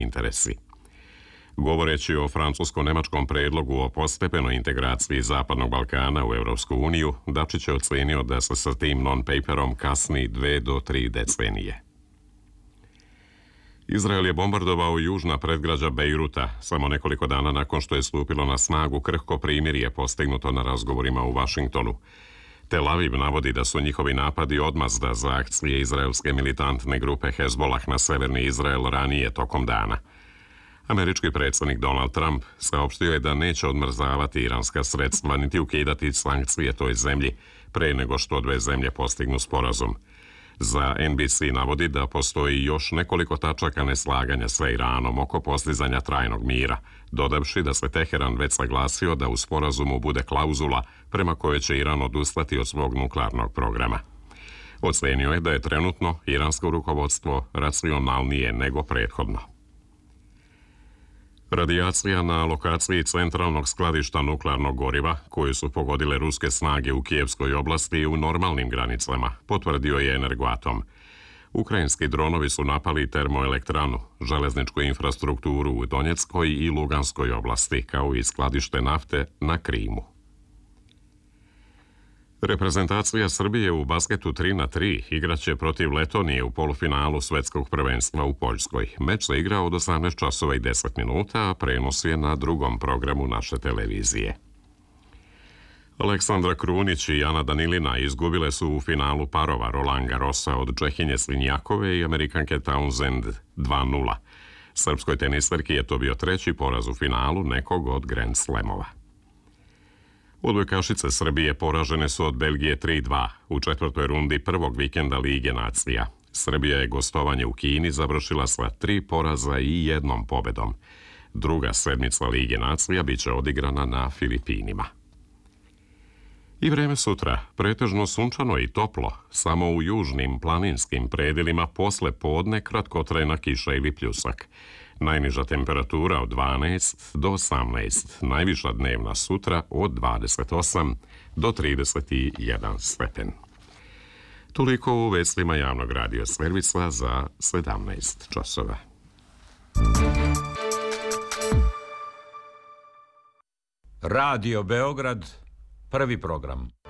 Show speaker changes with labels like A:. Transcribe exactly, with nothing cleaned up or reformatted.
A: interesi. Govoreći o francusko-nemačkom predlogu o postepenoj integraciji Zapadnog Balkana u Europsku uniju, Dačić je ocenio da se sa tim non-paperom kasni dve do tri decenije. Izrael je bombardovao južna predgrađa Bejruta samo nekoliko dana nakon što je stupilo na snagu krhko primirje postignuto na razgovorima u Vašingtonu. Tel Aviv navodi da su njihovi napadi odmazda za akcije izraelske militantne grupe Hezbolah na severni Izrael ranije tokom dana. Američki predsjednik Donald Trump saopštio je da neće odmrzavati iranska sredstva niti ukidati sankcije toj zemlji pre nego što dve zemlje postignu sporazum. Za N B C navodi da postoji još nekoliko tačaka neslaganja sa Iranom oko postizanja trajnog mira, dodavši da se Teheran već saglasio da u sporazumu bude klauzula prema kojoj će Iran odustati od svog nuklearnog programa. Ocenio je da je trenutno iransko rukovodstvo racionalnije nego prethodno. Radijacija na lokaciji centralnog skladišta nuklearnog goriva, koju su pogodile ruske snage u Kijevskoj oblasti u normalnim granicama, potvrdio je Energoatom. Ukrajinski dronovi su napali termoelektranu, železničku infrastrukturu u Donjeckoj i Luganskoj oblasti, kao i skladište nafte na Krimu. Reprezentacija Srbije u basketu tri na tri igraće protiv Letonije u polufinalu svetskog prvenstva u Poljskoj. Meč se igra od osamnaest časova i deset minuta, a prenos je na drugom programu naše televizije. Aleksandra Krunić i Ana Danilina izgubile su u finalu parova Roland Garrosa od Čehinje Slinjakove i Amerikanke Townsend dva nula. Srpskoj tenisarki je to bio treći poraz u finalu nekog od Grand Slamova. Odbojkašice Srbije poražene su od Belgije tri dva u četvrtoj rundi prvog vikenda Lige nacija. Srbija je gostovanje u Kini završila sa tri poraza i jednom pobedom. Druga sedmica Lige nacija biće odigrana na Filipinima. I vreme sutra, pretežno sunčano i toplo, samo u južnim planinskim predelima posle podne kratkotrajna kiša ili pljusak. Najniža temperatura od dvanaest do osamnaest, najviša dnevna sutra od dvadeset osam do trideset jedan stepen. Toliko u vestima javnog radio servisa za sedamnaest časova.
B: Radio Beograd, prvi program.